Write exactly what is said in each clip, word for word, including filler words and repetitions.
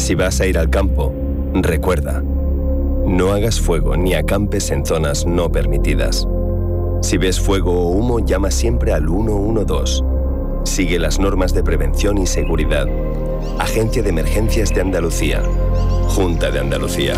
Si vas a ir al campo, recuerda, no hagas fuego ni acampes en zonas no permitidas. Si ves fuego o humo, llama siempre al uno uno dos. Sigue las normas de prevención y seguridad. Agencia de Emergencias de Andalucía. Junta de Andalucía.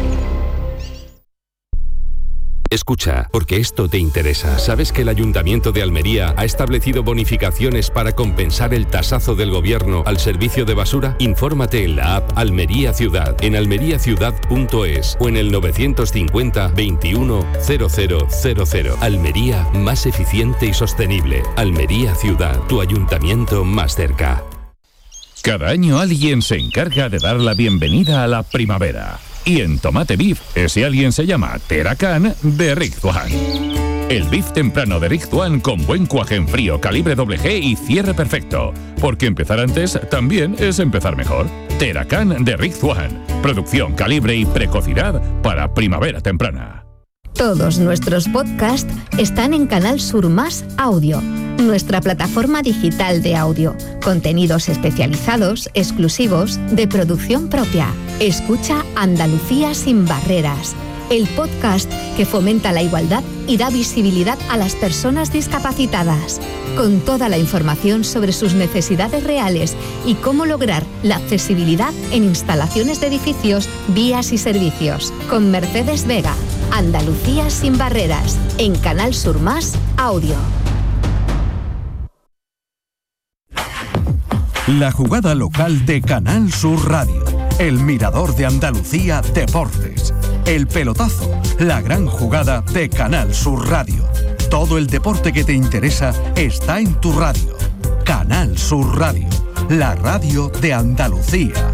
Escucha, porque esto te interesa. ¿Sabes que el Ayuntamiento de Almería ha establecido bonificaciones para compensar el tasazo del gobierno al servicio de basura? Infórmate en la app Almería Ciudad, en almería ciudad punto es o en el novecientos cincuenta veintiuno cero cero cero cero. Almería, más eficiente y sostenible. Almería Ciudad, tu ayuntamiento más cerca. Cada año alguien se encarga de dar la bienvenida a la primavera. Y en Tomate Beef, ese alguien se llama Teracan de Rizzuan. El beef temprano de Rizzuan con buen cuaje en frío, calibre doble G y cierre perfecto. Porque empezar antes también es empezar mejor. Teracan de Rizzuan. Producción, calibre y precocidad para primavera temprana. Todos nuestros podcasts están en Canal Sur Más Audio, nuestra plataforma digital de audio. Contenidos especializados, exclusivos, de producción propia. Escucha Andalucía sin barreras, el podcast que fomenta la igualdad y da visibilidad a las personas discapacitadas, con toda la información sobre sus necesidades reales y cómo lograr la accesibilidad en instalaciones de edificios, vías y servicios. Con Mercedes Vega, Andalucía sin barreras, en Canal Sur Más Audio. La jugada local de Canal Sur Radio. El Mirador de Andalucía Deportes. El pelotazo, la gran jugada de Canal Sur Radio. Todo el deporte que te interesa está en tu radio. Canal Sur Radio, la radio de Andalucía.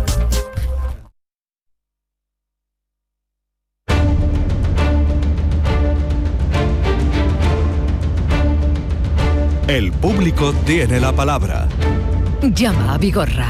El público tiene la palabra. Llama a Vigorra.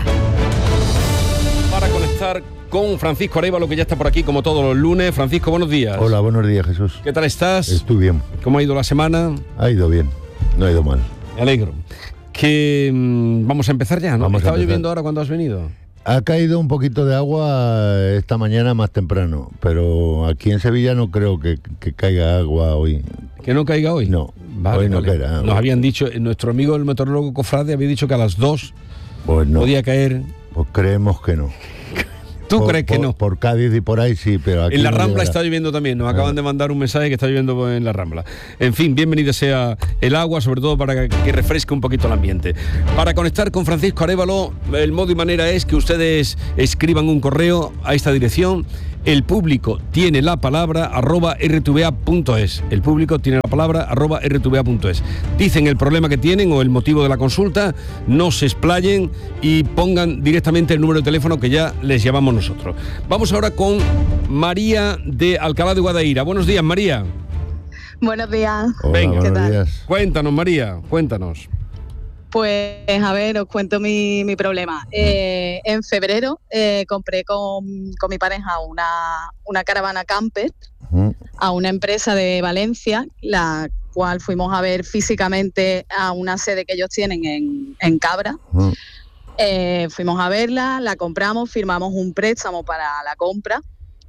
Para conectar con Francisco Arévalo, que ya está por aquí como todos los lunes. Francisco, buenos días. Hola, buenos días, Jesús. ¿Qué tal estás? Estoy bien. ¿Cómo ha ido la semana? Ha ido bien, no ha ido mal. Me alegro. Que mmm, vamos a empezar ya, ¿no? Vamos ¿Estaba a empezar. lloviendo ahora cuando has venido? Ha caído un poquito de agua esta mañana más temprano, pero aquí en Sevilla no creo que, que caiga agua hoy. ¿Que no caiga hoy? No, vale, hoy no vale. caerá. Nos habían dicho, nuestro amigo el meteorólogo Cofrade había dicho que a las dos pues no. podía caer. Pues creemos que no. ¿Tú por, crees que por, no? Por Cádiz y por ahí sí, pero aquí en la no Rambla llegará. está lloviendo también. Nos acaban de mandar un mensaje que está lloviendo en la Rambla. En fin, bienvenido sea el agua, sobre todo para que refresque un poquito el ambiente. Para conectar con Francisco Arévalo, el modo y manera es que ustedes escriban un correo a esta dirección. El público tiene la palabra arroba r t v a punto es. El público tiene la palabra arroba r t v a punto es. Dicen el problema que tienen o el motivo de la consulta, no se explayen y pongan directamente el número de teléfono que ya les llamamos nosotros. Vamos ahora con María de Alcalá de Guadaira. Buenos días, María. Buenos días. Hola, Venga, buenos ¿qué tal? días. Cuéntanos, María, cuéntanos. Pues a ver, os cuento mi, mi problema. Eh, en febrero eh, compré con, con mi pareja una, una caravana camper Uh-huh. a una empresa de Valencia, la cual fuimos a ver físicamente a una sede que ellos tienen en, en Cabra. Uh-huh. Eh, fuimos a verla, la compramos, firmamos un préstamo para la compra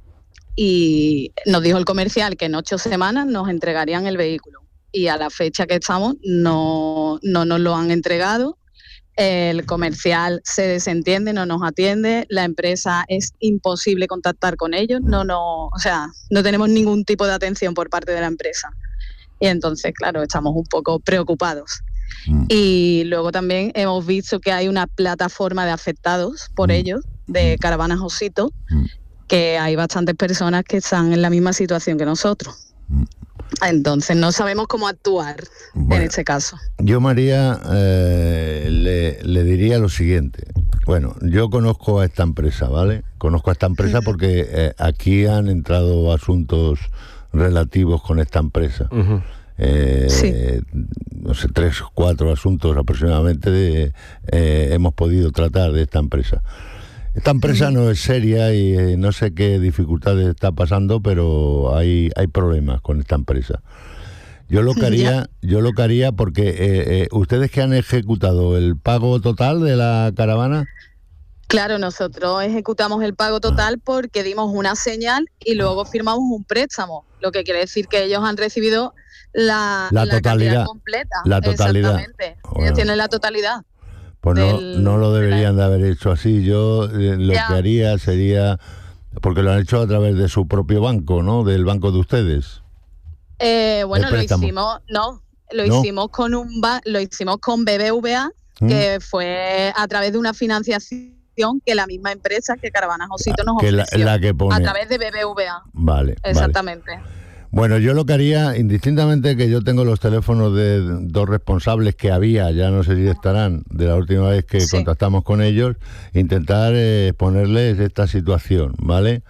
y nos dijo el comercial que en ocho semanas nos entregarían el vehículo. Y a la fecha que estamos no, no nos lo han entregado. El comercial se desentiende, no nos atiende, la empresa es imposible contactar con ellos, no, no, o sea, no tenemos ningún tipo de atención por parte de la empresa. Y entonces, claro, estamos un poco preocupados. Mm. Y luego también hemos visto que hay una plataforma de afectados por Mm. ellos, de Caravanas Osito, Mm. que hay bastantes personas que están en la misma situación que nosotros. Mm. Entonces no sabemos cómo actuar Bueno. en este caso. Yo, María, eh, le, le diría lo siguiente. Bueno, yo conozco a esta empresa, ¿vale? Conozco a esta empresa porque eh, aquí han entrado asuntos relativos con esta empresa. Uh-huh. Eh, Sí. No sé, tres o cuatro asuntos aproximadamente de, eh, hemos podido tratar de esta empresa. Esta empresa no es seria y eh, no sé qué dificultades está pasando, pero hay, hay problemas con esta empresa. Yo lo que haría, yo lo que haría porque eh, eh, ustedes que han ejecutado el pago total de la caravana. Claro, nosotros ejecutamos el pago total porque dimos una señal y luego firmamos un préstamo, lo que quiere decir que ellos han recibido la, la, la totalidad cantidad completa. La totalidad. Exactamente. Bueno. Ellos tienen la totalidad. Pues no, del, no lo deberían de haber hecho así. Yo eh, lo ya. que haría sería, porque lo han hecho a través de su propio banco, ¿no? Del banco de ustedes. Eh, bueno, El lo préstamo. hicimos, no, lo ¿No? hicimos con un ba- lo hicimos con B B V A, ¿Mm? que fue a través de una financiación que la misma empresa que Caravana Josito nos Que la, ofreció. la que pone. A través de B B V A. Vale. Exactamente. Vale. Bueno, yo lo que haría, indistintamente que yo tengo los teléfonos de dos responsables que había, ya no sé si estarán, de la última vez que Sí. contactamos con ellos, intentar eh, exponerles esta situación, ¿vale?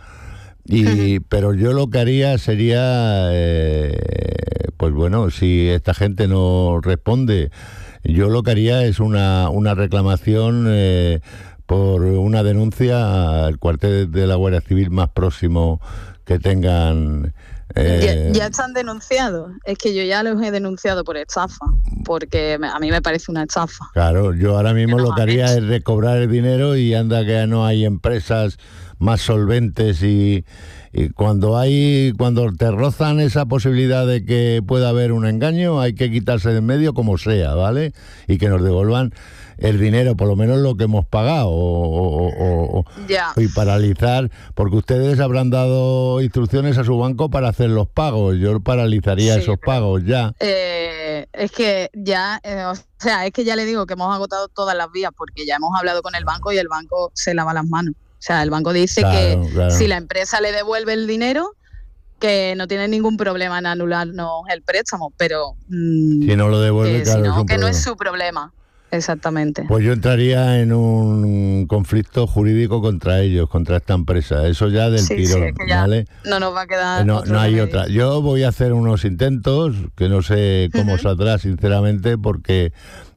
Y, uh-huh. Pero yo lo que haría sería, eh, pues bueno, si esta gente no responde, yo lo que haría es una, una reclamación eh, por una denuncia al cuartel de la Guardia Civil más próximo que tengan. Eh, ya, ya están denunciados. Es que yo ya los he denunciado por estafa, porque a mí me parece una estafa. Claro, yo ahora mismo lo que haría es recobrar el dinero y anda que no hay empresas más solventes y, y cuando hay cuando te rozan esa posibilidad de que pueda haber un engaño, hay que quitarse de en medio como sea, ¿vale? Y que nos devuelvan el dinero, por lo menos lo que hemos pagado, o, o, o, ya. y paralizar, porque ustedes habrán dado instrucciones a su banco para hacer los pagos. Yo paralizaría sí, esos pero, pagos ya. Eh, es que ya, eh, o sea, es que ya le digo que hemos agotado todas las vías, porque ya hemos hablado con el banco y el banco se lava las manos. O sea, el banco dice claro, que claro. si la empresa le devuelve el dinero, que no tiene ningún problema en anularnos el préstamo, pero mmm, si no lo devuelve, eh, claro, si no, es un que problema. no es su problema. Exactamente. Pues yo entraría en un conflicto jurídico contra ellos, contra esta empresa. Eso ya del sí, tirón, sí, es que ya ¿vale? No nos va a quedar. No, no hay otra. Yo voy a hacer unos intentos que no sé cómo uh-huh. saldrá, sinceramente, porque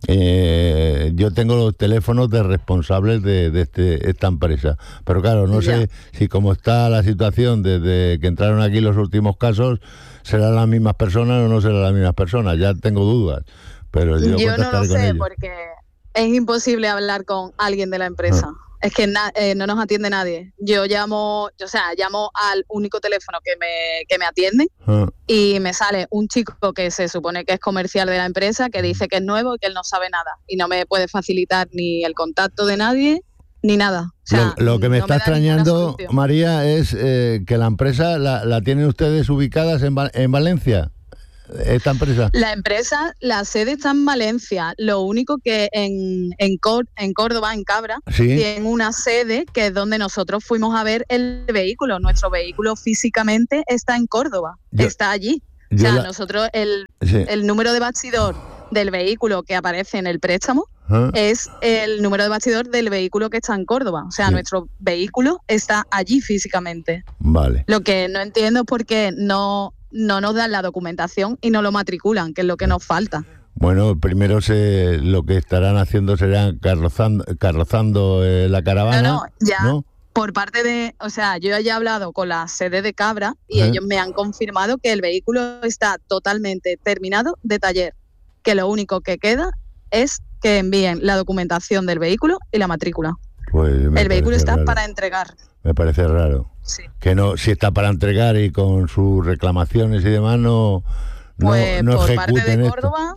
eh, yo tengo los teléfonos de responsables de, de este, esta empresa. Pero claro, no ya. sé si como está la situación desde que entraron aquí los últimos casos, serán las mismas personas o no serán las mismas personas. Ya tengo dudas. Pero yo, yo no lo sé ellos. porque es imposible hablar con alguien de la empresa. Ah. Es que na- eh, no nos atiende nadie. Yo llamo, o sea, llamo al único teléfono que me, que me atiende ah. y me sale un chico que se supone que es comercial de la empresa que dice que es nuevo y que él no sabe nada y no me puede facilitar ni el contacto de nadie ni nada. O sea, lo, lo que me no está me extrañando, María, es eh, que la empresa la, la tienen ustedes ubicadas en, en Valencia. Esta empresa. La empresa, la sede está en Valencia, lo único que en, en, Cor- en Córdoba, en Cabra, ¿sí? tienen una sede que es donde nosotros fuimos a ver el vehículo. Nuestro vehículo físicamente está en Córdoba, yo, está allí. O sea, la... nosotros el, sí. el número de bastidor del vehículo que aparece en el préstamo ¿Ah? es el número de bastidor del vehículo que está en Córdoba. O sea, sí. nuestro vehículo está allí físicamente. Vale. Lo que no entiendo es por qué no... no nos dan la documentación y no lo matriculan, que es lo que nos falta. Bueno, primero se, lo que estarán haciendo será carrozando, carrozando eh, la caravana. No, no, ya ¿no? Por parte de, o sea, yo ya he hablado con la sede de Cabra y ¿Eh? ellos me han confirmado que el vehículo está totalmente terminado de taller, que lo único que queda es que envíen la documentación del vehículo y la matrícula. Pues el vehículo está raro. para entregar. Me parece raro. Sí. Que no, si está para entregar y con sus reclamaciones y demás, no, no, pues no por parte de esto. Córdoba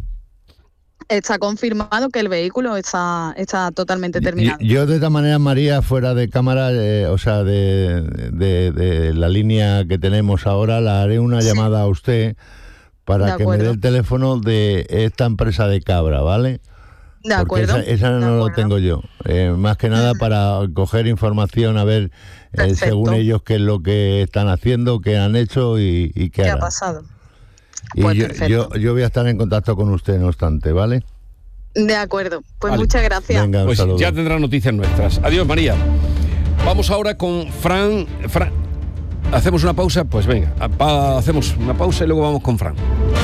está confirmado que el vehículo está, está totalmente terminado. Yo, yo de esta manera, María, fuera de cámara, eh, o sea, de, de, de la línea que tenemos ahora, la haré una sí. llamada a usted para que me dé el teléfono de esta empresa de Cabra, ¿vale? De acuerdo. Esa, esa no lo tengo yo. Eh, más que nada para coger información, a ver, eh, según ellos, qué es lo que están haciendo, qué han hecho y, y qué, ¿Qué harán. ha pasado? Y pues yo, yo, yo voy a estar en contacto con usted, no obstante, ¿vale? De acuerdo. Pues vale. muchas gracias. Venga, un pues saludo. Ya tendrá noticias nuestras. Adiós, María. Vamos ahora con Fran. Fran. ¿Hacemos una pausa? Pues venga, hacemos una pausa y luego vamos con Fran.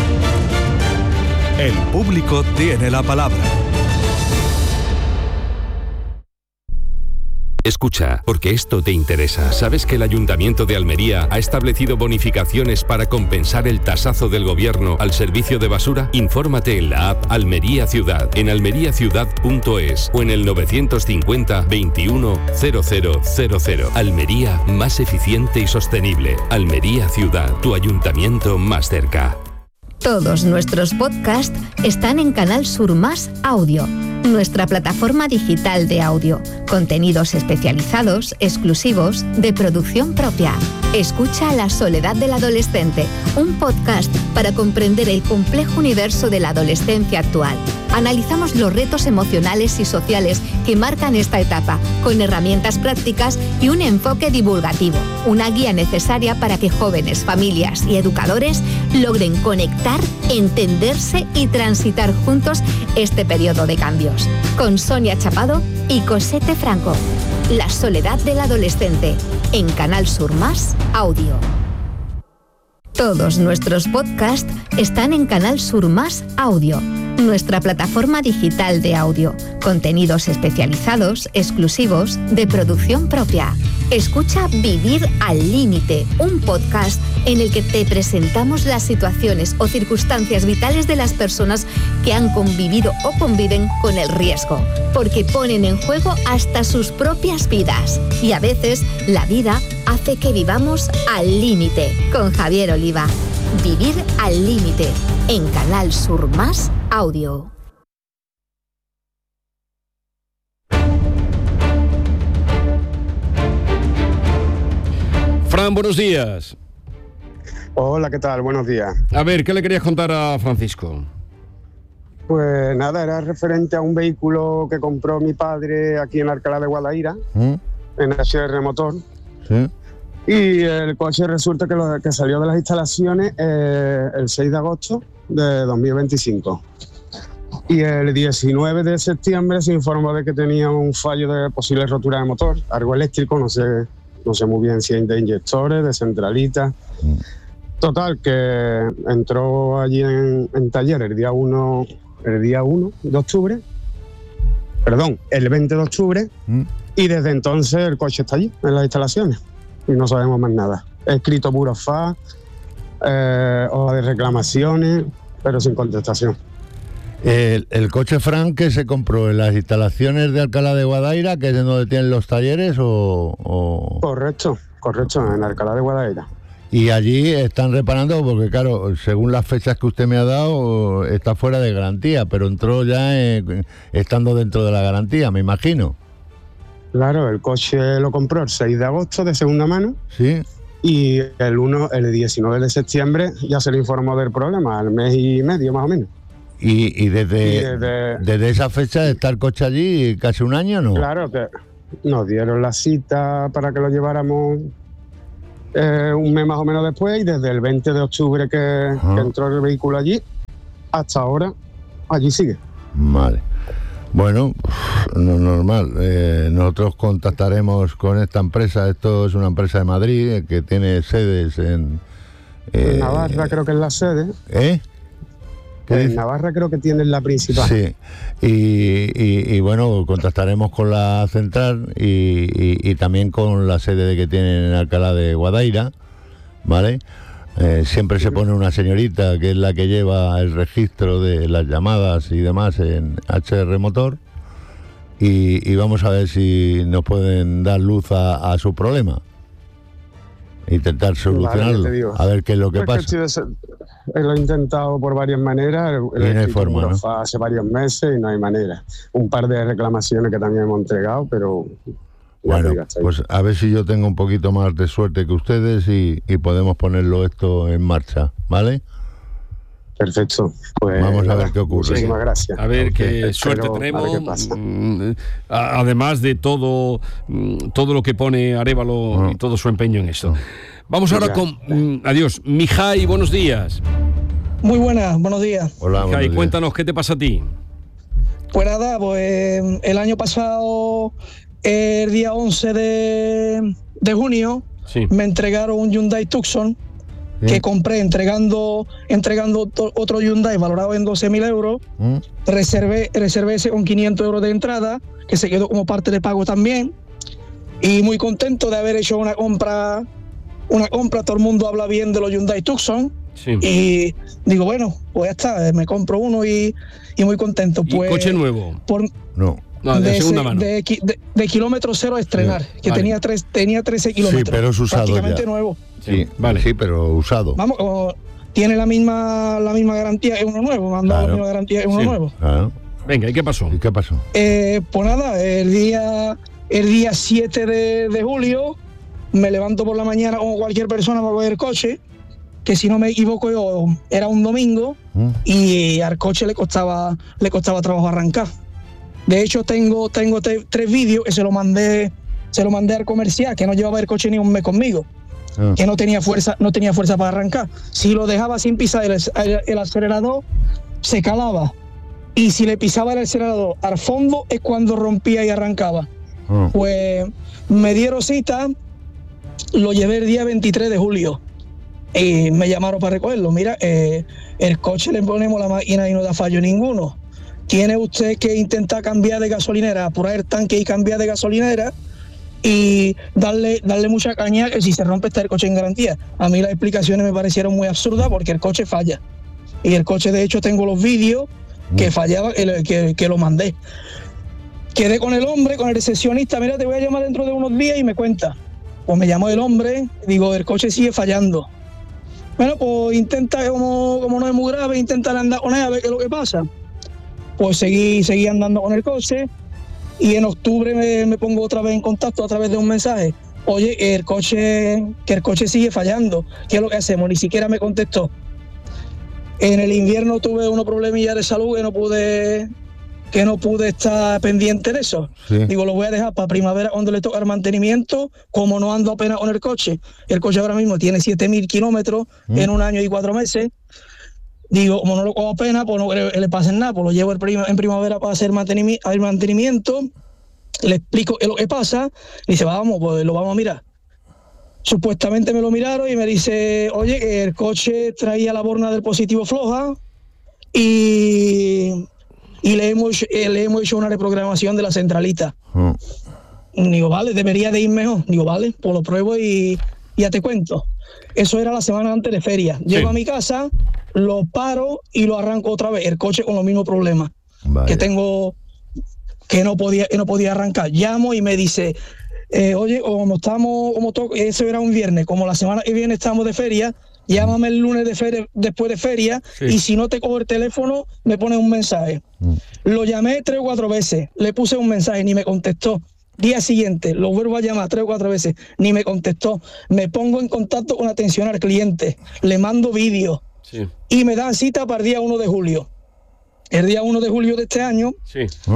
El público tiene la palabra. Escucha, porque esto te interesa. ¿Sabes que el Ayuntamiento de Almería ha establecido bonificaciones para compensar el tasazo del gobierno al servicio de basura? Infórmate en la app Almería Ciudad, en almería ciudad punto es o en el novecientos cincuenta veintiuno cero cero cero cero. Almería, más eficiente y sostenible. Almería Ciudad, tu ayuntamiento más cerca. Todos nuestros podcasts están en Canal Sur Más Audio, nuestra plataforma digital de audio, contenidos especializados, exclusivos, de producción propia. Escucha La soledad del adolescente, un podcast para comprender el complejo universo de la adolescencia actual. Analizamos los retos emocionales y sociales que marcan esta etapa, con herramientas prácticas y un enfoque divulgativo, una guía necesaria para que jóvenes, familias y educadores logren conectar, entenderse y transitar juntos este periodo de cambios. Con Sonia Chapado y Cosette Franco. La soledad del adolescente, en Canal Sur Más Audio. Todos nuestros podcasts están en Canal Sur Más Audio, nuestra plataforma digital de audio, contenidos especializados, exclusivos, de producción propia. Escucha Vivir al Límite, un podcast en el que te presentamos las situaciones o circunstancias vitales de las personas que han convivido o conviven con el riesgo, porque ponen en juego hasta sus propias vidas. Y a veces la vida hace que vivamos al límite. Con Javier Oliva. Vivir al Límite, en Canal Sur Más Audio. Fran, buenos días. Hola, ¿qué tal? Buenos días. A ver, ¿qué le querías contar a Francisco? Pues nada, era referente a un vehículo que compró mi padre aquí en Alcalá de Guadaira, ¿Mm? en H R Motor. Sí. Y el coche resulta que, lo, que salió de las instalaciones eh, el seis de agosto de dos mil veinticinco. Y el diecinueve de septiembre se informó de que tenía un fallo de posible rotura de motor, algo eléctrico, no sé, no sé muy bien si es de inyectores, de centralita. Mm. Total, que entró allí en, en taller el día uno, el día uno de octubre, perdón, el veinte de octubre, mm. y desde entonces el coche está allí, en las instalaciones. Y no sabemos más nada. He escrito burofax, eh, hoja de reclamaciones, pero sin contestación. El, el coche Fran que se compró en las instalaciones de Alcalá de Guadaira, que es donde tienen los talleres, o, o... Correcto, correcto, en Alcalá de Guadaira. Y allí están reparando, porque claro, según las fechas que usted me ha dado, está fuera de garantía, pero entró ya eh, estando dentro de la garantía, me imagino. Claro, el coche lo compró el seis de agosto de segunda mano. Sí. Y el uno, el diecinueve de septiembre ya se le informó del problema, al mes y medio más o menos. ¿Y, y, desde, y desde, desde esa fecha está el coche allí casi un año, no? Claro, que nos dieron la cita para que lo lleváramos eh, un mes más o menos después, y desde el veinte de octubre que, que entró el vehículo allí, hasta ahora, allí sigue. Vale. Bueno, no normal. Eh, nosotros contactaremos con esta empresa. Esto es una empresa de Madrid que tiene sedes en... Eh, en Navarra creo que es la sede. ¿Eh? En dice? Navarra creo que tiene la principal. Sí. Y, y, y bueno, contactaremos con la central y, y, y también con la sede de que tienen en Alcalá de Guadaira, ¿vale? Eh, siempre se pone una señorita que es la que lleva el registro de las llamadas y demás en H R Motor, y, y vamos a ver si nos pueden dar luz a, a su problema, intentar solucionarlo. Vale, a ver qué es lo que pues pasa. Que lo he intentado por varias maneras, el, y no hay forma, ¿no? Hace varios meses y no hay manera. Un par de reclamaciones que también hemos entregado, pero... Bueno, pues a ver si yo tengo un poquito más de suerte que ustedes y, y podemos ponerlo esto en marcha, ¿vale? Perfecto. Pues vamos a ver qué ocurre. Muchísimas gracias. A ver okay. qué suerte tenemos. Además de todo, todo lo que pone Arévalo no. y todo su empeño en esto. No. Vamos ahora con... Mm, adiós. Mijay, buenos días. Muy buenas, buenos días. Hola, Mijay, buenos cuéntanos, días. ¿Qué te pasa a ti? Pues nada, pues el año pasado... El día once de, de junio sí. me entregaron un Hyundai Tucson sí. que compré entregando entregando otro Hyundai valorado en doce mil euros. ¿Mm? Reservé, reservé ese con quinientos euros de entrada, que se quedó como parte de pago también. Y muy contento de haber hecho una compra, una compra, todo el mundo habla bien de los Hyundai Tucson. Sí. Y digo, bueno, pues ya está, me compro uno y, y muy contento. ¿Y pues, coche nuevo? Por, no. No, de, de segunda ese, mano. De, de, de kilómetro cero a estrenar, sí, que vale. tenía, tres, tenía trece kilómetros. Sí, pero es usado prácticamente ya. nuevo. Sí, vale. Sí, pero usado. Vamos, como tiene la misma, la misma garantía que uno nuevo, me han dado claro. la misma garantía que uno sí. nuevo. Claro. Venga, ¿y qué pasó? ¿Y qué pasó? Eh, pues nada, el día, el día siete de, de julio me levanto por la mañana como cualquier persona para coger el coche, que si no me equivoco yo, era un domingo, ¿Mm? y al coche le costaba, le costaba trabajo arrancar. De hecho, tengo, tengo te, tres vídeos que se lo mandé, se lo mandé al comercial, que no llevaba el coche ni un mes conmigo, ah. que no tenía fuerza, no tenía fuerza para arrancar. Si lo dejaba sin pisar el, el, el acelerador, se calaba. Y si le pisaba el acelerador al fondo es cuando rompía y arrancaba. Ah. Pues me dieron cita, lo llevé el día veintitrés de julio. Y me llamaron para recogerlo. Mira, eh, el coche le ponemos la máquina y no da fallo ninguno. Tiene usted que intentar cambiar de gasolinera, apurar el tanque y cambiar de gasolinera y darle, darle mucha caña, que si se rompe está el coche en garantía. A mí las explicaciones me parecieron muy absurdas porque el coche falla. Y el coche, de hecho, tengo los vídeos que fallaba, que, que, que lo mandé. Quedé con el hombre, con el recepcionista, mira, te voy a llamar dentro de unos días y me cuenta. Pues me llamó el hombre, digo, el coche sigue fallando. Bueno, pues intenta, como, como no es muy grave, intentar andar con él a ver qué es lo que pasa. Pues seguí, seguí andando con el coche y en octubre me, me pongo otra vez en contacto a través de un mensaje. Oye, el coche, que el coche sigue fallando, ¿qué es lo que hacemos? Ni siquiera me contestó. En el invierno tuve unos problemillas de salud que no pude, que no pude estar pendiente de eso. Sí. Digo, lo voy a dejar para primavera cuando le toca el mantenimiento, como no ando apenas con el coche. El coche ahora mismo tiene siete mil kilómetros mm. en un año y cuatro meses. Digo, como no lo cojo apenas, pues no creo que le pase nada, pues lo llevo en primavera para hacer mantenimiento, el mantenimiento, le explico lo que pasa, y dice, vamos, pues lo vamos a mirar. Supuestamente me lo miraron y me dice, oye, que el coche traía la borna del positivo floja y, y le, hemos, eh, le hemos hecho una reprogramación de la centralita. Mm. Digo, vale, debería de ir mejor. Digo, vale, pues lo pruebo y, y ya te cuento. Eso era la semana antes de feria. Llego sí. a mi casa, lo paro y lo arranco otra vez. El coche con los mismos problemas. Vaya. Que tengo, que no podía, que no podía arrancar. Llamo y me dice, eh, oye, como estamos, como to- eso era un viernes, como la semana que viene estamos de feria, llámame el lunes de feria, después de feria, sí. y si no te cojo el teléfono, me pones un mensaje. Mm. Lo llamé tres o cuatro veces, le puse un mensaje, ni me contestó. Día siguiente, lo vuelvo a llamar tres o cuatro veces, ni me contestó. Me pongo en contacto con atención al cliente, le mando vídeos sí. y me dan cita para el día uno de julio. El día uno de julio de este año, sí.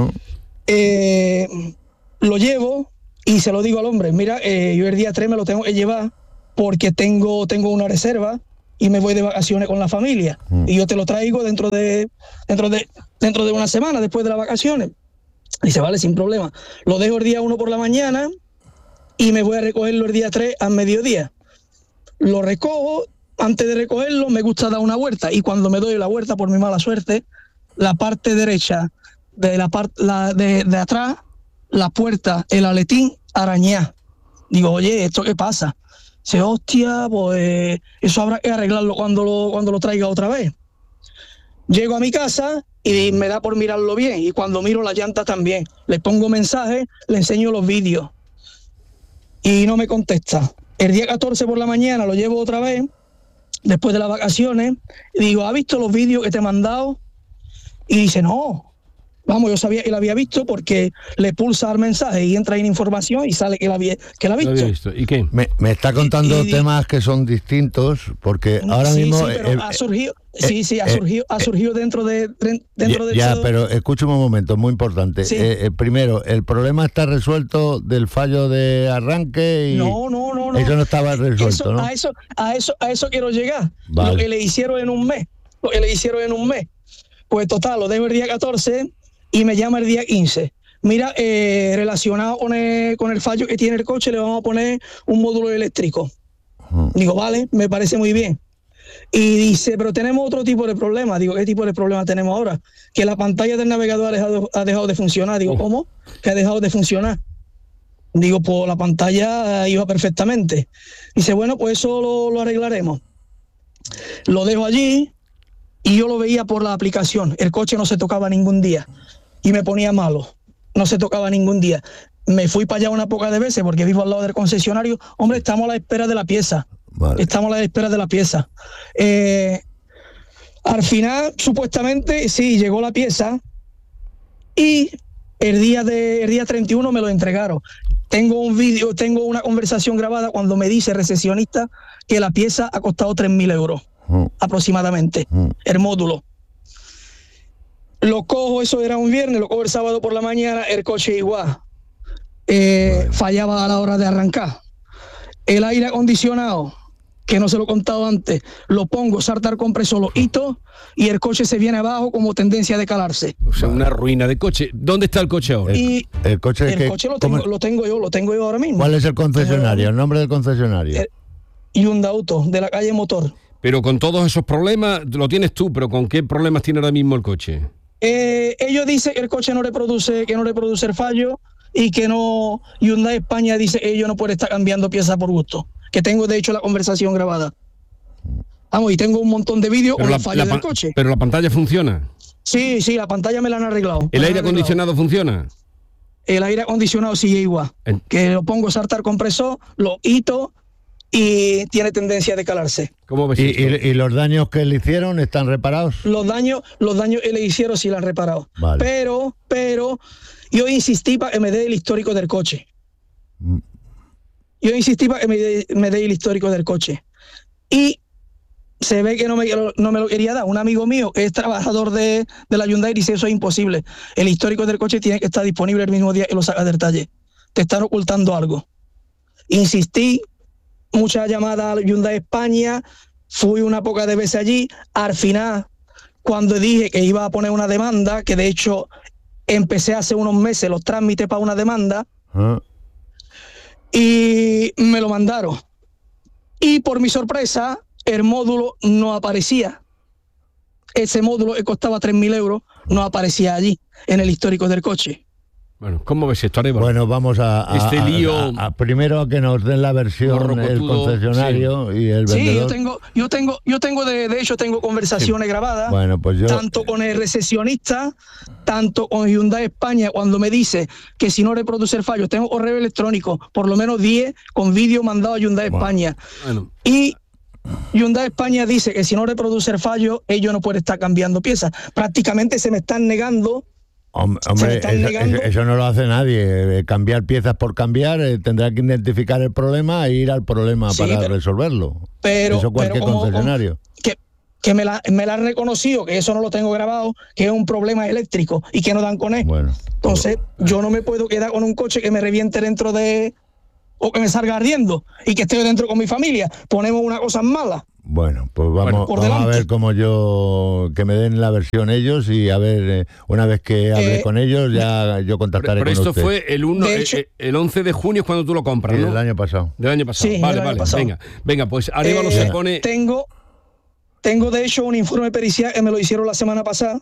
eh, lo llevo y se lo digo al hombre, mira, eh, yo el día tres me lo tengo que llevar porque tengo, tengo una reserva y me voy de vacaciones con la familia. Mm. Y yo te lo traigo dentro de, dentro de, dentro de una semana, después de las vacaciones. Dice, vale, sin problema. Lo dejo el día uno por la mañana y me voy a recogerlo el día tres al mediodía. Lo recojo, antes de recogerlo me gusta dar una vuelta y cuando me doy la vuelta, por mi mala suerte, la parte derecha de la parte la de, de atrás, la puerta, el aletín, arañá. Digo, oye, ¿esto qué pasa? Dice, hostia, pues eso habrá que arreglarlo cuando lo, cuando lo traiga otra vez. Llego a mi casa y me da por mirarlo bien. Y cuando miro la llanta también. Le pongo mensaje, le enseño los vídeos. Y no me contesta. El día catorce por la mañana lo llevo otra vez, después de las vacaciones. Y digo, ¿has visto los vídeos que te he mandado? Y dice, no. Vamos, yo sabía que lo había visto porque le pulsa el mensaje y entra en información y sale que la había, que la ha visto. Lo había visto. ¿Y qué? Me, me está contando y, y, temas que son distintos porque ahora sí, mismo... Sí, pero eh, ha surgido, eh, sí, sí, ha surgido, eh, ha surgido dentro de dentro ya, de ya todo. Pero escúchame un momento, muy importante. Sí. Eh, eh, primero, ¿el problema está resuelto del fallo de arranque? Y no, no, no, no. Eso no estaba resuelto, eso, ¿no? A eso, a eso, a eso quiero llegar. Vale. Lo que le hicieron en un mes, lo que le hicieron en un mes. Pues total, lo dejo el día catorce y me llama el día quince. Mira, eh, relacionado con el, con el fallo que tiene el coche, le vamos a poner un módulo eléctrico. Uh-huh. Digo, vale, me parece muy bien. Y dice, pero tenemos otro tipo de problema. Digo, ¿qué tipo de problema tenemos ahora? Que la pantalla del navegador ha dejado, ha dejado de funcionar. Digo, ¿cómo? Que ha dejado de funcionar. Digo, pues la pantalla iba perfectamente. Dice, bueno, pues eso lo, lo arreglaremos. Lo dejo allí y yo lo veía por la aplicación. El coche no se tocaba ningún día y me ponía malo. No se tocaba ningún día. Me fui para allá una poca de veces porque vivo al lado del concesionario. Hombre, estamos a la espera de la pieza. Vale. Estamos a la espera de la pieza. Eh, al final, supuestamente, sí, llegó la pieza y el día, de, el día treinta y uno me lo entregaron. Tengo un vídeo, tengo una conversación grabada cuando me dice el recepcionista que la pieza ha costado tres mil euros mm. aproximadamente, mm. el módulo. Lo cojo, eso era un viernes, lo cojo el sábado por la mañana, el coche igual. Eh, bueno. Fallaba a la hora de arrancar. El aire acondicionado, que no se lo he contado antes, lo pongo, salta el compresor, lo hito y el coche se viene abajo como tendencia de calarse. O sea, una ruina de coche. ¿Dónde está el coche ahora? Y el, el coche, el que, coche lo, tengo, lo tengo yo, lo tengo yo ahora mismo. ¿Cuál es el concesionario? ¿El nombre del concesionario? El Hyundai Auto, de la calle Motor. Pero con todos esos problemas, lo tienes tú, pero ¿con qué problemas tiene ahora mismo el coche? Eh, ellos dicen que el coche no reproduce, que no reproduce el fallo y que no, Hyundai España dice que ellos no pueden estar cambiando piezas por gusto. Que tengo de hecho la conversación grabada. Vamos, y tengo un montón de vídeos con la, el fallo la, del coche. ¿Pero la pantalla funciona? Sí, sí, la pantalla me la han arreglado. ¿El aire acondicionado funciona? El aire acondicionado sigue igual. ¿En? Que lo pongo saltar compresor, lo hito y tiene tendencia de calarse. ¿Cómo ves? ¿Y, y, ¿Y los daños que le hicieron están reparados? Los daños, los daños que le hicieron sí los han reparado. Vale. Pero, pero, yo insistí para que me dé el histórico del coche. Mm. Yo insistí para que me dé, me dé el histórico del coche. Y se ve que no me, no me lo quería dar. Un amigo mío que es trabajador de, de la Hyundai dice eso es imposible. El histórico del coche tiene que estar disponible el mismo día que lo sacas del taller. Te están ocultando algo. Insistí, muchas llamadas a Hyundai España, fui una poca de veces allí. Al final, cuando dije que iba a poner una demanda, que de hecho empecé hace unos meses los trámites para una demanda, ¿Ah? y me lo mandaron. Y por mi sorpresa, el módulo no aparecía. Ese módulo que costaba tres mil euros no aparecía allí, en el histórico del coche. Bueno, ¿cómo ves esto, Arévalo? Bueno, vamos a, a, este lío... a, a primero a que nos den la versión el concesionario sí. y el vendedor. Sí, yo tengo, yo tengo, yo tengo de, de hecho tengo conversaciones sí. grabadas, bueno, pues yo... tanto con el recesionista, tanto con Hyundai España, cuando me dice que si no reproduce el fallo, tengo correo electrónico, por lo menos diez con vídeo mandado a Hyundai bueno. España. Bueno. Y Hyundai España dice que si no reproduce el fallo, ellos no pueden estar cambiando piezas. Prácticamente se me están negando. Hombre, eso, eso, eso no lo hace nadie. Cambiar piezas por cambiar, eh, tendrá que identificar el problema e ir al problema sí, para pero, resolverlo. Pero, eso cualquier pero como, concesionario. Como, que que me la, me la han reconocido, que eso no lo tengo grabado, que es un problema eléctrico y que no dan con él. Bueno, Entonces, pero, yo no me puedo quedar con un coche que me reviente dentro de... o que me salga ardiendo y que esté dentro con mi familia. Ponemos una cosa mala. Bueno, pues vamos, bueno, vamos a ver cómo yo, que me den la versión ellos y a ver, eh, una vez que hable eh, con ellos ya yo contactaré pero con esto usted. Pero esto fue el, uno, hecho, el, el once de junio es cuando tú lo compras, sí, ¿no? Del año pasado. Del año pasado, sí, vale, año vale, pasado. venga, venga, pues Arévalo eh, se pone... Tengo, tengo de hecho un informe pericial que me lo hicieron la semana pasada.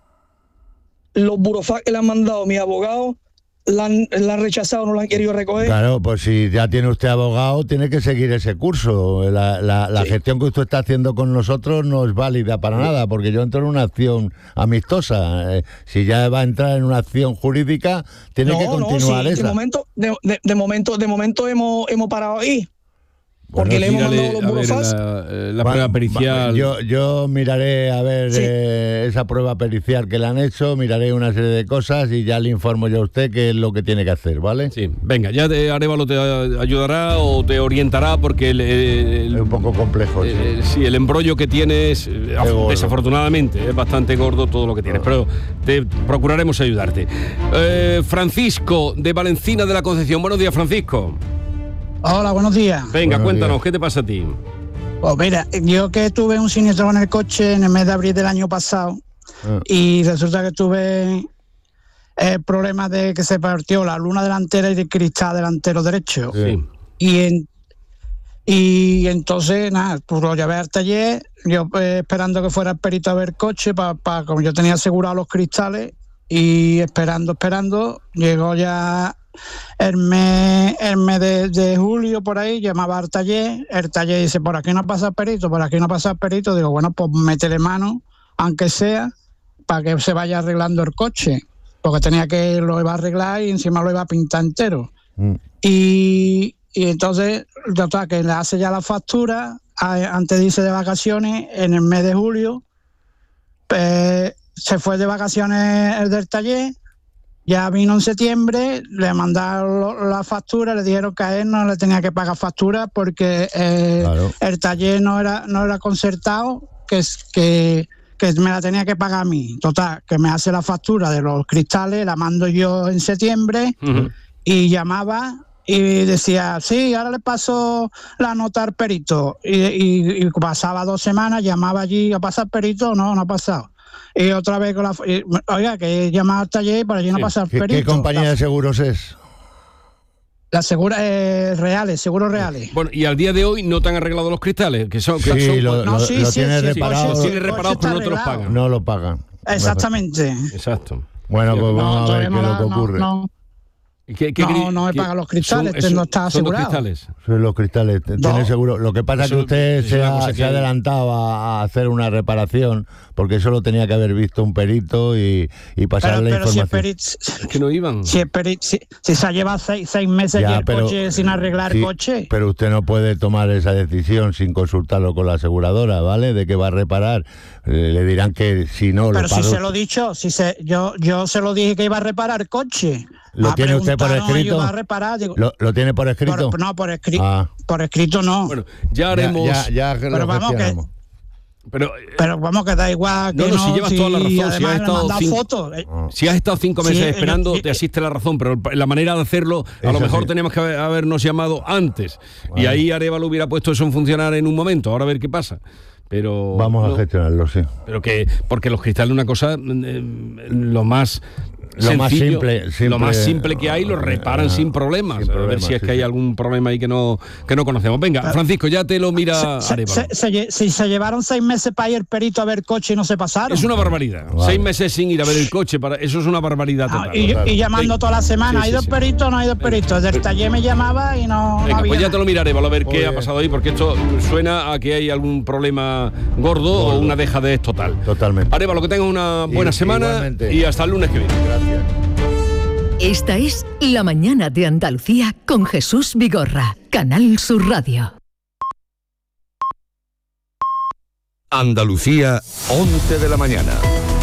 Los burofax que le han mandado mi abogado La han, la han rechazado, no la han querido recoger. Claro, pues si ya tiene usted abogado, tiene que seguir ese curso. La, la, la sí. gestión que usted está haciendo con nosotros no es válida para sí. nada, porque yo entro en una acción amistosa. Eh, si ya va a entrar en una acción jurídica, tiene no, que continuar no, sí, esa. De momento, de, de, de momento, de momento hemos, hemos parado ahí. Porque bueno, le hemos mandado los burofax. La, la prueba pericial. Yo, yo miraré a ver sí. eh, esa prueba pericial que le han hecho, miraré una serie de cosas y ya le informo yo a usted qué es lo que tiene que hacer, ¿vale? Sí, venga, ya te, Arévalo te ayudará o te orientará porque el, el, es un poco complejo. El, sí. sí, el embrollo que tienes, desafortunadamente, es bastante gordo todo lo que tienes, pero te procuraremos ayudarte. Eh, Francisco, de Valencina de la Concepción. Buenos días, Francisco. Hola, buenos días. Venga, buenos cuéntanos, días. ¿Qué te pasa a ti? Pues mira, yo que tuve un siniestro con el coche en el mes de abril del año pasado ah. y resulta que tuve el problema de que se partió la luna delantera y el cristal delantero derecho. Sí. Y, en, y entonces, nada, pues lo llevé al taller, yo eh, esperando que fuera el perito a ver el coche, para pa, como yo tenía asegurado los cristales, y esperando, esperando, llegó ya... El mes, mes, el mes de, de julio por ahí, llamaba al taller, el taller dice, por aquí no pasa el perito, por aquí no pasa el perito, digo, bueno, pues métele mano, aunque sea, para que se vaya arreglando el coche, porque tenía que lo iba a arreglar y encima lo iba a pintar entero. Mm. Y, y entonces, total, que le hace ya la factura, a, antes de irse de vacaciones, en el mes de julio, pues, se fue de vacaciones el del taller. Ya vino en septiembre, le mandaron la factura, le dijeron que a él no le tenía que pagar factura porque eh, claro. el taller no era no era concertado, que, que, que me la tenía que pagar a mí. Total, que me hace la factura de los cristales, la mando yo en septiembre, uh-huh. y llamaba y decía, sí, ahora le paso la nota al perito. Y, y, y pasaba dos semanas, llamaba allí, ¿ha pasado el perito? No, no ha pasado. Y otra vez con la... Y, oiga, que he llamado al taller para allí no sí. pasar ¿Qué, perito. ¿Qué compañía de seguros es? Las seguras eh, reales, seguros reales. Bueno, y al día de hoy no te han arreglado los cristales, que son... Que sí, son lo, no, lo, sí, lo sí, tienes sí, reparado. Los tienes reparados, pero no te los pagan. No lo pagan. Exactamente. Exacto. Bueno, pues vamos no, a ver qué es lo que ocurre. No, no. ¿Qué, qué, no, no he pagado los cristales, son, no está asegurado. Son los cristales. Son los cristales, no. Tiene seguro. Lo que pasa es que usted se ha, se ha adelantado a, a hacer una reparación, porque eso lo tenía que haber visto un perito y, y pasarle pero, pero información. Si el perito, es que no iban. Si, el perito, si, si se ha llevado seis, seis meses ya, el pero, coche sin arreglar sí, el coche. Pero usted no puede tomar esa decisión sin consultarlo con la aseguradora, ¿vale? De que va a reparar. Le, le dirán que si no... Pero lo si pago. se lo he dicho, si se, yo, yo se lo dije que iba a reparar el coche. ¿Lo tiene usted por escrito? No, reparar, digo, ¿Lo, ¿Lo tiene por escrito? Por, no, por escrito. Ah. Por escrito no. Bueno, ya haremos... Ya, ya, ya pero vamos que... Pero, pero vamos que da igual que no, no, no, si llevas si toda la razón, si has estado cinco, fotos, eh. si has estado cinco meses sí, esperando, eh, te asiste la razón, pero la manera de hacerlo, a eso lo mejor sí. tenemos que haber, habernos llamado antes, vale. Y ahí Arévalo hubiera puesto eso en funcionar en un momento, ahora a ver qué pasa. Pero vamos no, a gestionarlo, sí. Pero que, porque los cristales una cosa, eh, lo más... Lo sencillo, más simple, simple, lo más simple que hay lo reparan uh, sin problemas. Sin problema, a ver si es sí, que hay algún problema ahí que no que no conocemos. Venga, Francisco, ya te lo mira se, Arévalo. Se, se, si se llevaron seis meses para ir el perito a ver coche y no se pasaron. Es una barbaridad. Vale. Seis meses sin ir a ver el coche, para eso es una barbaridad total. Ah, y, y llamando toda la semana, sí, ¿ha ido sí, el perito o no ha ido el perito? Desde el taller me llamaba y no, Venga, no había pues ya nada. te lo miraré, a ver Oye. qué ha pasado ahí, porque esto suena a que hay algún problema gordo, gordo. o una dejadez total. Totalmente. Arévalo, que tengas una buena y, semana igualmente. Y hasta el lunes que viene. Gracias. Esta es La Mañana de Andalucía con Jesús Vigorra, Canal Sur Radio. Andalucía, once de la mañana.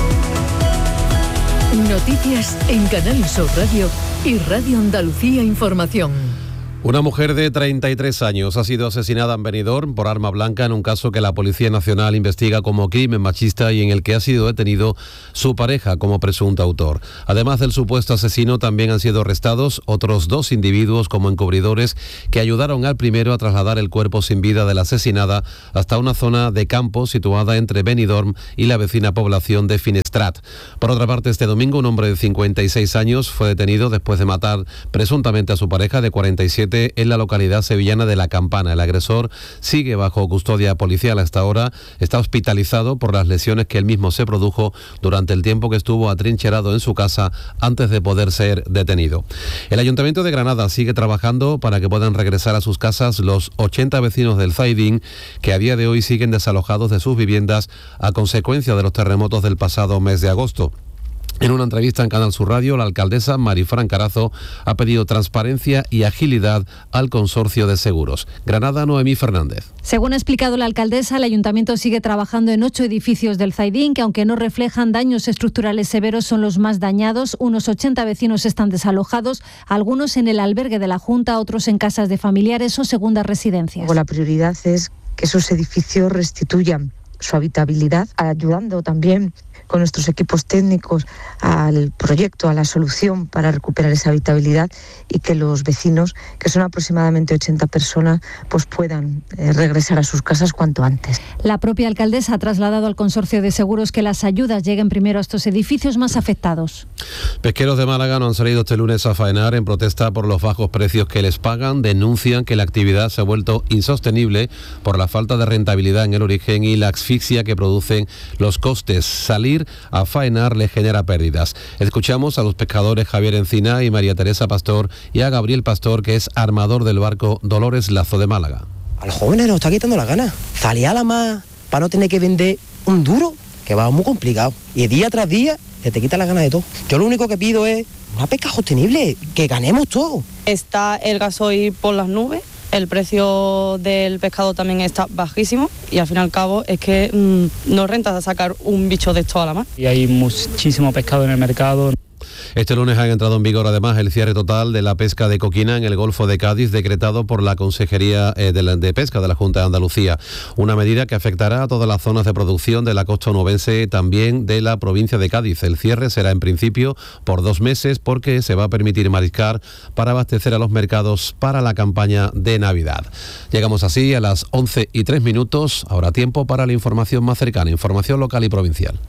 Noticias en Canal Sur Radio y Radio Andalucía Información. Una mujer de treinta y tres años ha sido asesinada en Benidorm por arma blanca en un caso que la Policía Nacional investiga como crimen machista y en el que ha sido detenido su pareja como presunto autor. Además del supuesto asesino, también han sido arrestados otros dos individuos como encubridores que ayudaron al primero a trasladar el cuerpo sin vida de la asesinada hasta una zona de campo situada entre Benidorm y la vecina población de Finestrat. Por otra parte, este domingo un hombre de cincuenta y seis años fue detenido después de matar presuntamente a su pareja de cuarenta y siete en la localidad sevillana de La Campana. El agresor sigue bajo custodia policial hasta ahora. Está hospitalizado por las lesiones que él mismo se produjo durante el tiempo que estuvo atrincherado en su casa antes de poder ser detenido. El Ayuntamiento de Granada sigue trabajando para que puedan regresar a sus casas los ochenta vecinos del Zaidín que a día de hoy siguen desalojados de sus viviendas a consecuencia de los terremotos del pasado mes de agosto. En una entrevista en Canal Sur Radio, la alcaldesa Marifran Carazo ha pedido transparencia y agilidad al consorcio de seguros. Granada, Noemí Fernández. Según ha explicado la alcaldesa, el ayuntamiento sigue trabajando en ocho edificios del Zaidín, que aunque no reflejan daños estructurales severos, son los más dañados. Unos ochenta vecinos están desalojados, algunos en el albergue de la Junta, otros en casas de familiares o segundas residencias. La prioridad es que esos edificios restituyan su habitabilidad, ayudando también con nuestros equipos técnicos al proyecto, a la solución para recuperar esa habitabilidad y que los vecinos, que son aproximadamente ochenta personas, pues puedan eh, regresar a sus casas cuanto antes. La propia alcaldesa ha trasladado al consorcio de seguros que las ayudas lleguen primero a estos edificios más afectados. Pesqueros de Málaga no han salido este lunes a faenar en protesta por los bajos precios que les pagan. Denuncian que la actividad se ha vuelto insostenible por la falta de rentabilidad en el origen y la asfixia que producen los costes. Salir salir a faenar les genera pérdidas. Escuchamos a los pescadores Javier Encina y María Teresa Pastor y a Gabriel Pastor, que es armador del barco Dolores Lazo de Málaga. A los jóvenes nos está quitando las ganas. Salir a la mar para no tener que vender un duro, que va muy complicado. Y día tras día que te quita las ganas de todo. Yo lo único que pido es una pesca sostenible, que ganemos todo. Está el gasoil por las nubes, el precio del pescado también está bajísimo y al fin y al cabo es que mmm, no renta sacar un bicho de esto a la mar. Y hay muchísimo pescado en el mercado. Este lunes ha entrado en vigor además el cierre total de la pesca de coquina en el Golfo de Cádiz, decretado por la Consejería de, la, de Pesca de la Junta de Andalucía. Una medida que afectará a todas las zonas de producción de la costa onubense, también de la provincia de Cádiz. El cierre será en principio por dos meses porque se va a permitir mariscar para abastecer a los mercados para la campaña de Navidad. Llegamos así a las once y tres minutos. Ahora tiempo para la información más cercana, información local y provincial.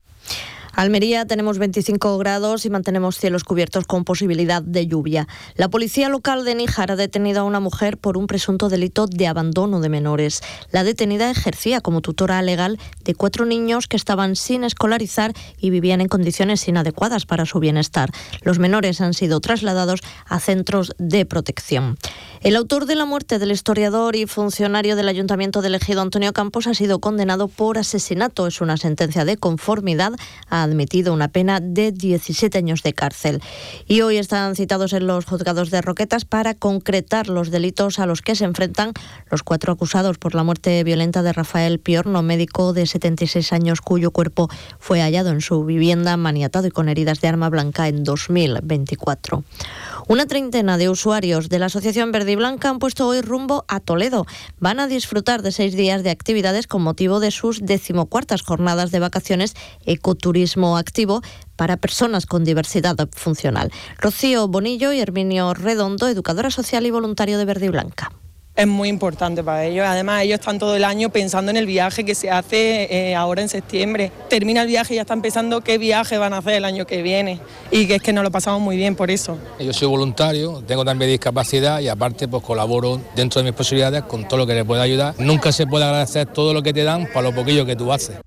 Almería tenemos veinticinco grados y mantenemos cielos cubiertos con posibilidad de lluvia. La policía local de Níjar ha detenido a una mujer por un presunto delito de abandono de menores. La detenida ejercía como tutora legal de cuatro niños que estaban sin escolarizar y vivían en condiciones inadecuadas para su bienestar. Los menores han sido trasladados a centros de protección. El autor de la muerte del historiador y funcionario del Ayuntamiento de Ejido, Antonio Campos, ha sido condenado por asesinato. Es una sentencia de conformidad. Ha admitido una pena de diecisiete años de cárcel. Y hoy están citados en los juzgados de Roquetas para concretar los delitos a los que se enfrentan los cuatro acusados por la muerte violenta de Rafael Piorno, médico de setenta y seis años cuyo cuerpo fue hallado en su vivienda maniatado y con heridas de arma blanca en dos mil veinticuatro. Una treintena de usuarios de la Asociación Verde y Blanca han puesto hoy rumbo a Toledo. Van a disfrutar de seis días de actividades con motivo de sus decimocuartas jornadas de vacaciones ecoturismo activo para personas con diversidad funcional. Rocío Bonillo y Herminio Redondo, educadora social y voluntario de Verde y Blanca. Es muy importante para ellos. Además, ellos están todo el año pensando en el viaje que se hace eh, ahora en septiembre. Termina el viaje y ya están pensando qué viaje van a hacer el año que viene. Y que es que nos lo pasamos muy bien por eso. Yo soy voluntario, tengo también discapacidad y aparte pues colaboro dentro de mis posibilidades con todo lo que les pueda ayudar. Nunca se puede agradecer todo lo que te dan para lo poquillo que tú haces.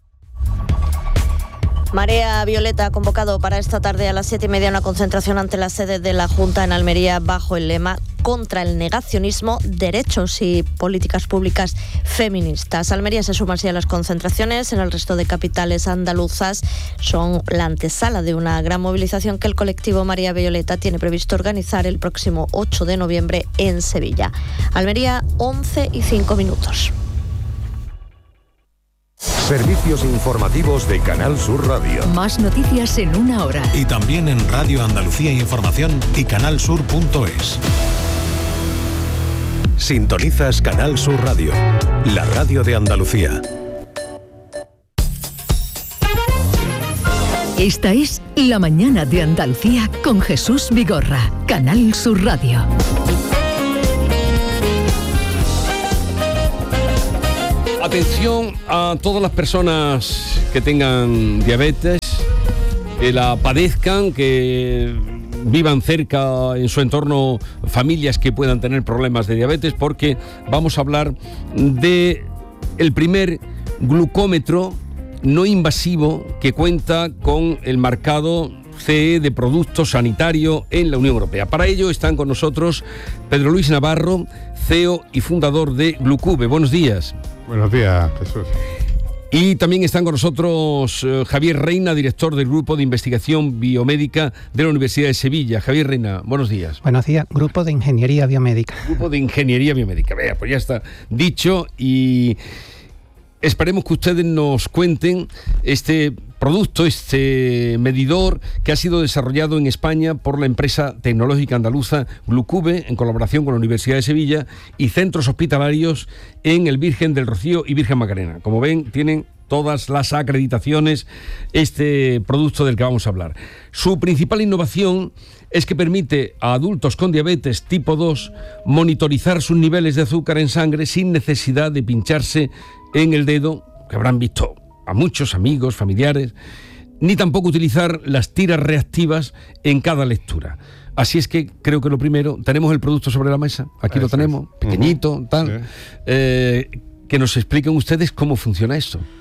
Marea Violeta ha convocado para esta tarde a las siete y media una concentración ante la sede de la Junta en Almería bajo el lema contra el negacionismo, derechos y políticas públicas feministas. Almería se suma así a las concentraciones. En el resto de capitales andaluzas son la antesala de una gran movilización que el colectivo Marea Violeta tiene previsto organizar el próximo ocho de noviembre en Sevilla. Almería, once y cinco minutos. Servicios informativos de Canal Sur Radio. Más noticias en una hora. Y también en Radio Andalucía Información y canalsur punto es. Sintonizas Canal Sur Radio, la radio de Andalucía. Esta es La Mañana de Andalucía con Jesús Vigorra, Canal Sur Radio. Atención a todas las personas que tengan diabetes, que la padezcan, que vivan cerca en su entorno familias que puedan tener problemas de diabetes, porque vamos a hablar de el primer glucómetro no invasivo que cuenta con el marcado C E de producto sanitario en la Unión Europea. Para ello están con nosotros Pedro Luis Navarro, C E O y fundador de Glucube. Buenos días. Buenos días, Jesús. Y también están con nosotros eh, Javier Reina, director del Grupo de Investigación Biomédica de la Universidad de Sevilla. Javier Reina, buenos días. Buenos días, Grupo de Ingeniería Biomédica. Grupo de Ingeniería Biomédica. Vea, pues ya está dicho y esperemos que ustedes nos cuenten este producto, este medidor que ha sido desarrollado en España por la empresa tecnológica andaluza Glucube en colaboración con la Universidad de Sevilla y centros hospitalarios en el Virgen del Rocío y Virgen Macarena. Como ven, tienen todas las acreditaciones este producto del que vamos a hablar. Su principal innovación es que permite a adultos con diabetes tipo dos monitorizar sus niveles de azúcar en sangre sin necesidad de pincharse en el dedo, que habrán visto a muchos amigos, familiares, ni tampoco utilizar las tiras reactivas en cada lectura. Así es que creo que lo primero, tenemos el producto sobre la mesa, aquí Eso lo tenemos, es. pequeñito, uh-huh. tal, sí. eh, que nos expliquen ustedes cómo funciona esto.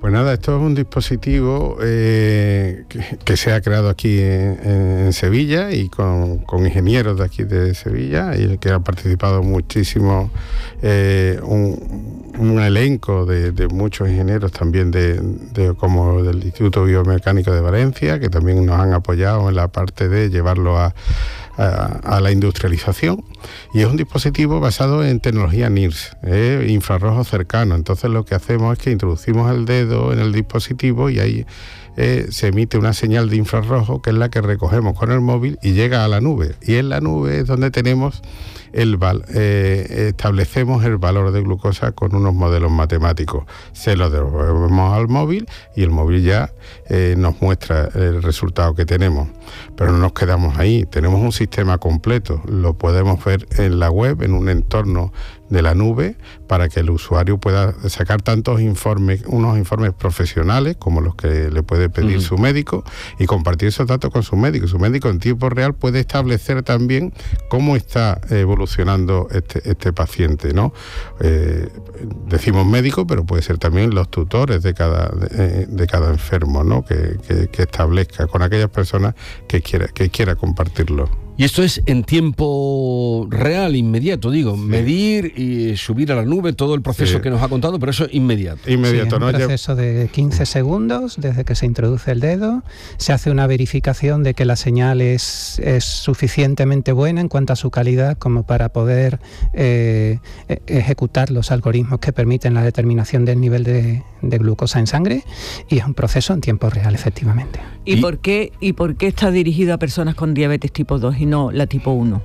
Pues nada, esto es un dispositivo eh, que, que se ha creado aquí en, en Sevilla y con, con ingenieros de aquí de Sevilla, y el que ha participado muchísimo, eh, un, un elenco de, de muchos ingenieros también de, de como del Instituto Biomecánico de Valencia, que también nos han apoyado en la parte de llevarlo a A, a la industrialización, y es un dispositivo basado en tecnología N I R S, eh, infrarrojo cercano. Entonces lo que hacemos es que introducimos el dedo en el dispositivo y ahí eh, se emite una señal de infrarrojo, que es la que recogemos con el móvil y llega a la nube, y en la nube es donde tenemos el val, eh, establecemos el valor de glucosa con unos modelos matemáticos, se lo devolvemos al móvil y el móvil ya eh, nos muestra el resultado que tenemos. Pero no nos quedamos ahí, tenemos un sistema completo, lo podemos ver en la web, en un entorno de la nube, para que el usuario pueda sacar tantos informes, unos informes profesionales como los que le puede pedir uh-huh. su médico, y compartir esos datos con su médico. Su médico en tiempo real puede establecer también cómo está evolucionando este, este paciente, ¿no? Eh, decimos médico, pero puede ser también los tutores de cada, de, de cada enfermo, ¿no? Que, que, que establezca con aquellas personas que quiera, que quiera compartirlo. Y esto es en tiempo real, inmediato, digo, sí. medir y subir a la nube todo el proceso sí. que nos ha contado, pero eso es inmediato. Inmediato, sí, ¿no? Un proceso de quince segundos desde que se introduce el dedo, se hace una verificación de que la señal es, es suficientemente buena en cuanto a su calidad como para poder eh, ejecutar los algoritmos que permiten la determinación del nivel de, de glucosa en sangre, y es un proceso en tiempo real, efectivamente. ¿Y, ¿Y? por qué y por qué está dirigido a personas con diabetes tipo dos y no la tipo uno?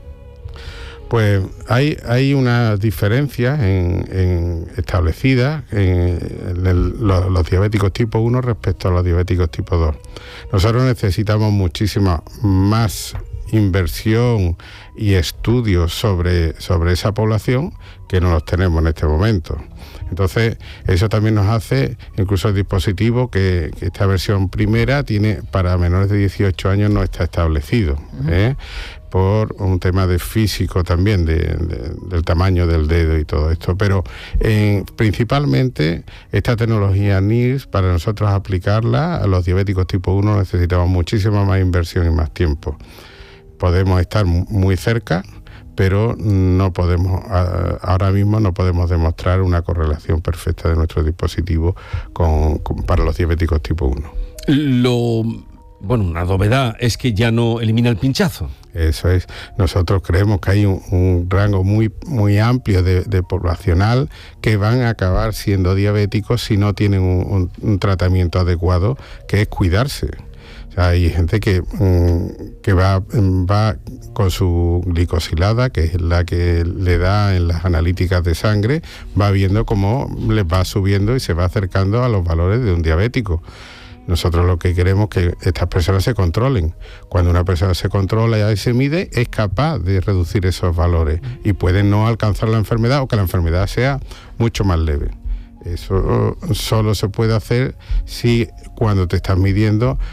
Pues hay, hay unas diferencias en, en establecidas en, en el, los, los diabéticos tipo uno respecto a los diabéticos tipo dos. Nosotros necesitamos muchísima más inversión y estudios sobre, sobre esa población que no los tenemos en este momento. Entonces, eso también nos hace, incluso el dispositivo, que, que esta versión primera tiene para menores de dieciocho años no está establecido, ¿eh? por un tema de físico también, de, de, del tamaño del dedo y todo esto. Pero eh, principalmente esta tecnología N I R S, para nosotros aplicarla a los diabéticos tipo uno necesitamos muchísima más inversión y más tiempo. Podemos estar muy cerca, pero no podemos, ahora mismo no podemos demostrar una correlación perfecta de nuestro dispositivo con, con, para los diabéticos tipo uno. Lo, bueno, una novedad es que ya no elimina el pinchazo. Eso es. Nosotros creemos que hay un, un rango muy, muy amplio de, de poblacional que van a acabar siendo diabéticos si no tienen un, un, un tratamiento adecuado, que es cuidarse. O sea, hay gente que, mmm, que va, va con su glicosilada, que es la que le da en las analíticas de sangre, va viendo cómo les va subiendo y se va acercando a los valores de un diabético. Nosotros lo que queremos es que estas personas se controlen. Cuando una persona se controla y se mide, es capaz de reducir esos valores y puede no alcanzar la enfermedad o que la enfermedad sea mucho más leve. Eso solo se puede hacer si cuando te estás midiendo